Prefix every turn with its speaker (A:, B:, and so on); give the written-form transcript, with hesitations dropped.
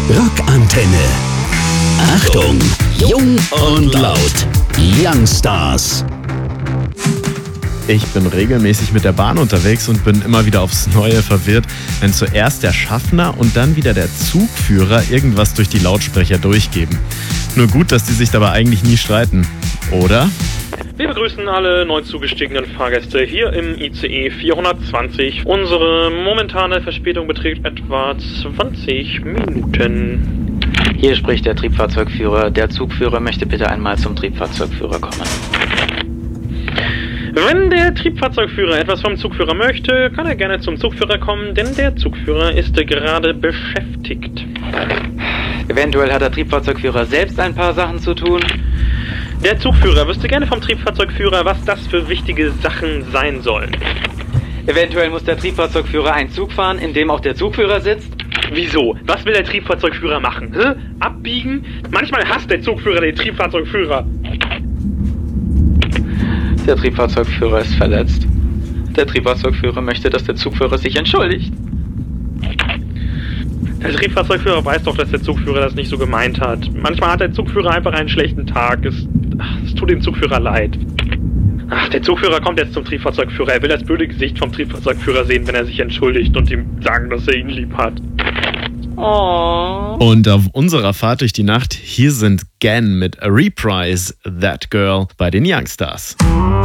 A: Rockantenne. Achtung, jung und laut. Youngstars.
B: Ich bin regelmäßig mit der Bahn unterwegs und bin immer wieder aufs Neue verwirrt, wenn zuerst der Schaffner und dann wieder der Zugführer irgendwas durch die Lautsprecher durchgeben. Nur gut, dass die sich dabei eigentlich nie streiten, oder?
C: Wir begrüßen alle neu zugestiegenen Fahrgäste hier im ICE 420. Unsere momentane Verspätung beträgt etwa 20 Minuten.
D: Hier spricht der Triebfahrzeugführer. Der Zugführer möchte bitte einmal zum Triebfahrzeugführer kommen.
C: Wenn der Triebfahrzeugführer etwas vom Zugführer möchte, kann er gerne zum Zugführer kommen, denn der Zugführer ist gerade beschäftigt.
D: Eventuell hat der Triebfahrzeugführer selbst ein paar Sachen zu tun.
C: Der Zugführer wüsste gerne vom Triebfahrzeugführer, was das für wichtige Sachen sein sollen.
D: Eventuell muss der Triebfahrzeugführer einen Zug fahren, in dem auch der Zugführer sitzt.
C: Wieso? Was will der Triebfahrzeugführer machen? Abbiegen? Manchmal hasst der Zugführer den Triebfahrzeugführer.
D: Der Triebfahrzeugführer ist verletzt. Der Triebfahrzeugführer möchte, dass der Zugführer sich entschuldigt.
C: Der Triebfahrzeugführer weiß doch, dass der Zugführer das nicht so gemeint hat. Manchmal hat der Zugführer einfach einen schlechten Tag. Es tut dem Zugführer leid. Der Zugführer kommt jetzt zum Triebfahrzeugführer. Er will das blöde Gesicht vom Triebfahrzeugführer sehen, wenn er sich entschuldigt und ihm sagen, dass er ihn lieb hat.
D: Oh.
B: Und auf unserer Fahrt durch die Nacht, hier sind Gan mit A Reprise, That Girl bei den Youngstars.